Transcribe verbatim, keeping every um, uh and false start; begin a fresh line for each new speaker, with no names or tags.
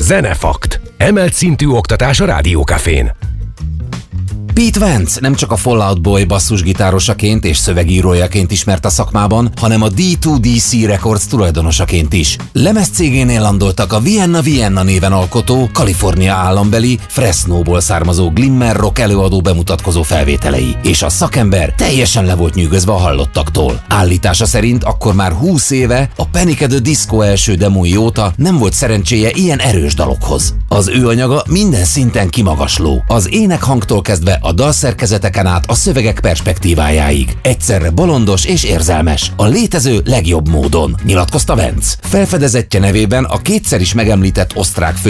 Zenefakt. Emelt szintű oktatás a Rádiókafén.
Pete Wentz nem csak a Fall Out Boy basszusgitárosaként és szövegírójaként ismert a szakmában, hanem a dé kettő dé cé Records tulajdonosaként is. Lemezcégénél landoltak a Vienna Vienna néven alkotó, Kalifornia állambeli, Fresnóból származó glimmer rock előadó bemutatkozó felvételei, és a szakember teljesen le volt nyűgözve a hallottaktól. Állítása szerint akkor már húsz éve, a Panic at the Disco első demói óta nem volt szerencséje ilyen erős dalokhoz. Az ő anyaga minden szinten kimagasló. Az énekhangtól kezdve a dalszerkezeteken át a szövegek perspektívájáig. Egyszerre bolondos és érzelmes, a létező legjobb módon, nyilatkozta Wentz. Felfedezettje nevében a kétszer is megemlített osztrák fő